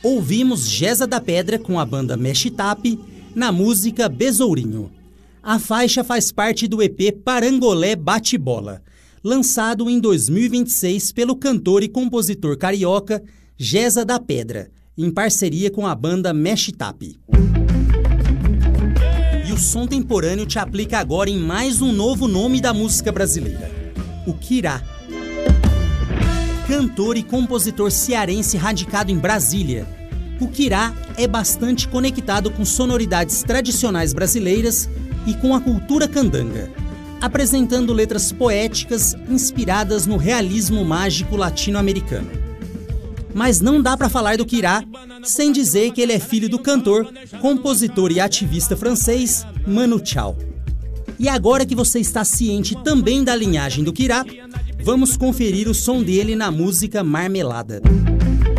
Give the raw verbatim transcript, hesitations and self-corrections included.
Ouvimos Geza da Pedra com a banda Meshitap na música Besourinho. A faixa faz parte do E P Parangolé Bate-Bola, lançado em dois mil e vinte e seis pelo cantor e compositor carioca Geza da Pedra, em parceria com a banda Meshitap. E o som temporâneo te aplica agora em mais um novo nome da música brasileira, o Kirá. Cantor e compositor cearense radicado em Brasília, o Kirá é bastante conectado com sonoridades tradicionais brasileiras e com a cultura candanga, apresentando letras poéticas inspiradas no realismo mágico latino-americano. Mas não dá para falar do Kirá sem dizer que ele é filho do cantor, compositor e ativista francês Manu Chao. E agora que você está ciente também da linhagem do Kirá, vamos conferir o som dele na música Marmelada.